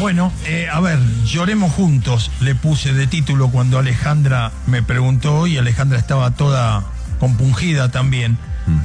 Bueno, a ver, lloremos juntos, le puse de título cuando Alejandra me preguntó, y Alejandra estaba toda compungida también.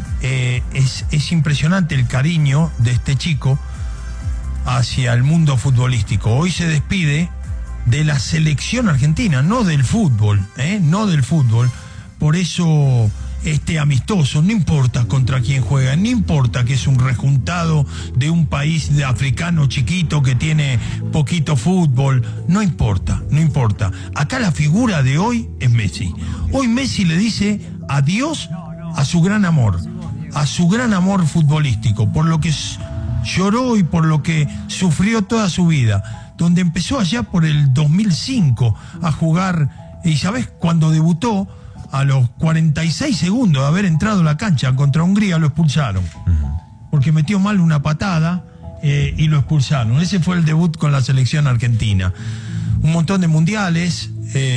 Es impresionante el cariño de este chico hacia el mundo futbolístico. Hoy se despide de la selección argentina, no del fútbol, no del fútbol. Por eso este amistoso, no importa contra quién juega, no importa que es un rejuntado de un país de africano chiquito que tiene poquito fútbol, no importa, no importa. Acá la figura de hoy es Messi. Hoy Messi le dice adiós a su gran amor futbolístico, por lo que lloró y por lo que sufrió toda su vida, donde empezó allá por el 2005 a jugar, y ¿sabés? Cuando debutó, a los 46 segundos de haber entrado a la cancha contra Hungría, lo expulsaron. Porque metió mal una patada y lo expulsaron. Ese fue el debut con la selección argentina. Un montón de mundiales,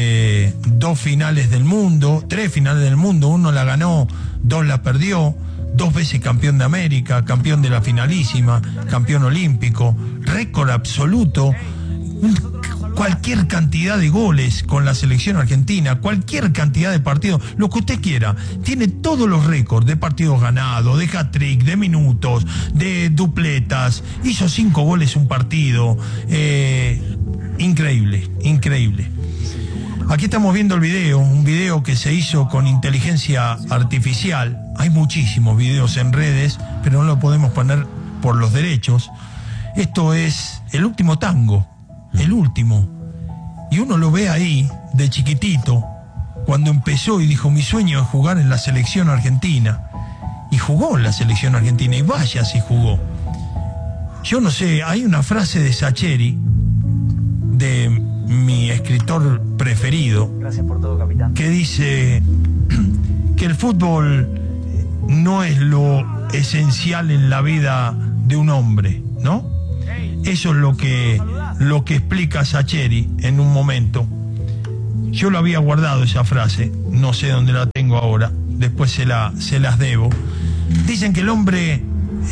2 finales del mundo, 3 finales del mundo, 1 la ganó, 2 la perdió, 2 veces campeón de América, campeón de la finalísima, campeón olímpico, récord absoluto, cualquier cantidad de goles con la selección argentina, cualquier cantidad de partidos, lo que usted quiera. Tiene todos los récords de partidos ganados, de hat-trick, de minutos, de dupletas. Hizo 5 goles un partido. Increíble, increíble. Aquí estamos viendo el video, un video que se hizo con inteligencia artificial. Hay muchísimos videos en redes, pero no lo podemos poner por los derechos. Esto es el último tango. El último. Y uno lo ve ahí, de chiquitito, cuando empezó y dijo, mi sueño es jugar en la selección argentina. Y jugó en la selección argentina, y vaya si jugó. Yo no sé, hay una frase de Sacheri, de mi escritor preferido, gracias por todo, capitán, que dice que el fútbol no es lo esencial en la vida de un hombre, ¿no? Eso es lo que explica Sacheri en un momento. Yo lo había guardado esa frase, no sé dónde la tengo ahora, después se las debo. Dicen que el hombre,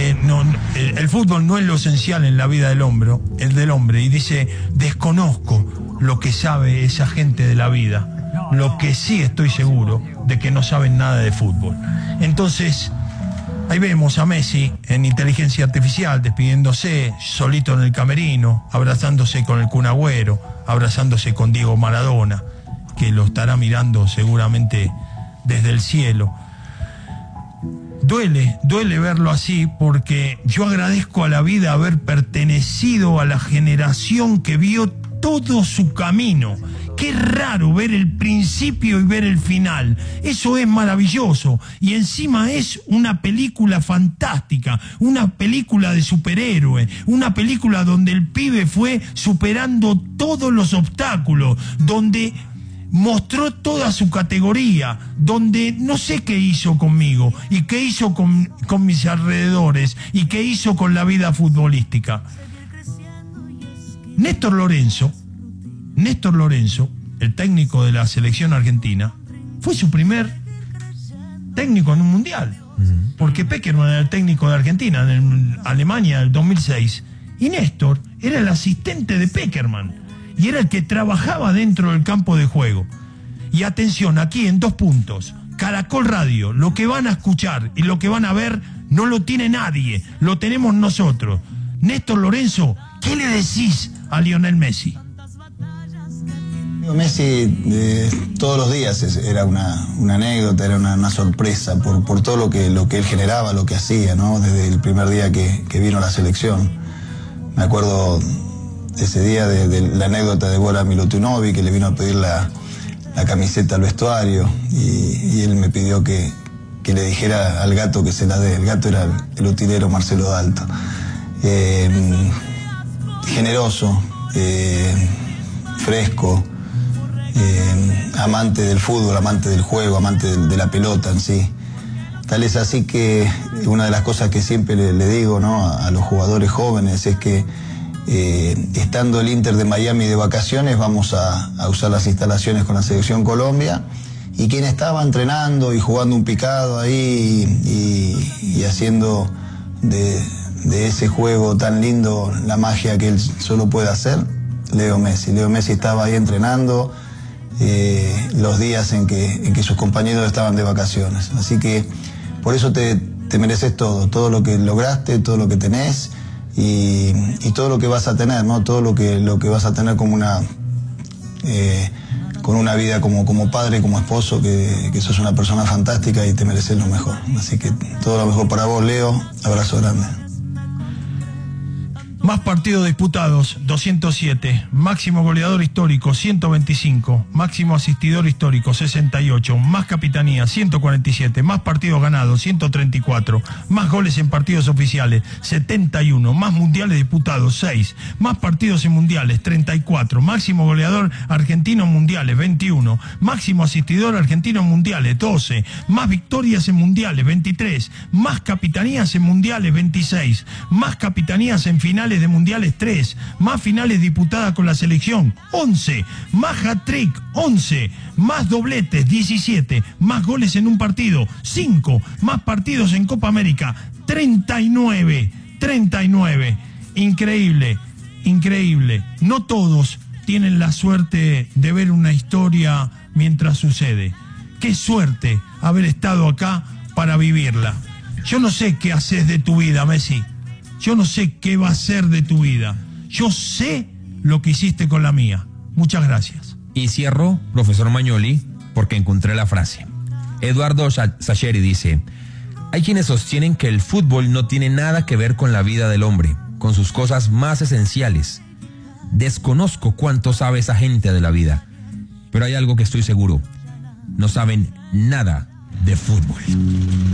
el fútbol no es lo esencial en la vida del hombre, y dice, desconozco lo que sabe esa gente de la vida, lo que sí estoy seguro de que no saben nada de fútbol. Entonces, ahí vemos a Messi en inteligencia artificial, despidiéndose, solito en el camerino, abrazándose con el Kun Agüero, abrazándose con Diego Maradona, que lo estará mirando seguramente desde el cielo. Duele verlo así, porque yo agradezco a la vida haber pertenecido a la generación que vio todo su camino. Qué raro ver el principio y ver el final. Eso es maravilloso. Y encima es una película fantástica, una película de superhéroe, una película donde el pibe fue superando todos los obstáculos, donde mostró toda su categoría, donde no sé qué hizo conmigo y qué hizo con mis alrededores y qué hizo con la vida futbolística. Néstor Lorenzo, el técnico de la selección argentina, fue su primer técnico en un mundial, porque Peckerman era el técnico de Argentina en Alemania del 2006, y Néstor era el asistente de Peckerman, y era el que trabajaba dentro del campo de juego. Y atención, aquí en 2 puntos, Caracol Radio, lo que van a escuchar y lo que van a ver no lo tiene nadie, lo tenemos nosotros. Néstor Lorenzo, ¿qué le decís a Lionel Messi? Messi todos los días era una anécdota, era una sorpresa por todo lo que él generaba, lo que hacía, ¿no? Desde el primer día que vino a la selección. Me acuerdo ese día de la anécdota de Bora Milutinovic, que le vino a pedir la camiseta al vestuario, y él me pidió que le dijera al gato que se la dé. El gato era el utilero Marcelo D'Alto. Generoso, fresco, amante del fútbol, amante del juego, amante de la pelota en sí. Tal es así que una de las cosas que siempre le digo, ¿no?, a los jugadores jóvenes es que estando el Inter de Miami de vacaciones, vamos a usar las instalaciones con la Selección Colombia, y quien estaba entrenando y jugando un picado ahí y haciendo de ese juego tan lindo, la magia que él solo puede hacer, Leo Messi. Leo Messi estaba ahí entrenando los días en que sus compañeros estaban de vacaciones. Así que por eso te mereces todo lo que lograste, todo lo que tenés y todo lo que vas a tener, ¿no? Todo lo que vas a tener como con una vida como padre, como esposo, que sos una persona fantástica y te mereces lo mejor. Así que todo lo mejor para vos, Leo. Abrazo grande. Más partidos disputados, 207. Máximo goleador histórico, 125. Máximo asistidor histórico, 68. Más capitanía, 147. Más partidos ganados, 134. Más goles en partidos oficiales, 71. Más mundiales disputados, 6. Más partidos en mundiales, 34. Máximo goleador argentino en mundiales, 21. Máximo asistidor argentino en mundiales, 12. Más victorias en mundiales, 23. Más capitanías en mundiales, 26. Más capitanías en finales de mundiales, 3. Más finales disputadas con la selección, 11. Más hat-trick, 11. Más dobletes, 17. Más goles en un partido, 5. Más partidos en Copa América, 39. 39. Increíble, increíble. No todos tienen la suerte de ver una historia mientras sucede. Qué suerte haber estado acá para vivirla. Yo no sé qué haces de tu vida, Messi. Yo no sé qué va a ser de tu vida. Yo sé lo que hiciste con la mía. Muchas gracias. Y cierro, profesor Magnoli, porque encontré la frase. Eduardo Sacheri dice: hay quienes sostienen que el fútbol no tiene nada que ver con la vida del hombre, con sus cosas más esenciales. Desconozco cuánto sabe esa gente de la vida, pero hay algo que estoy seguro: no saben nada de fútbol.